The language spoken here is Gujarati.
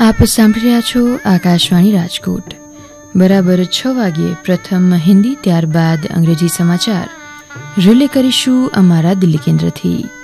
આપ સાંભળી રહ્યા છો આકાશવાણી રાજકોટ. બરાબર 6 વાગ્યે પ્રથમ હિન્દી, ત્યારબાદ અંગ્રેજી સમાચાર રિલે કરીશું અમારા દિલ્હી કેન્દ્રથી.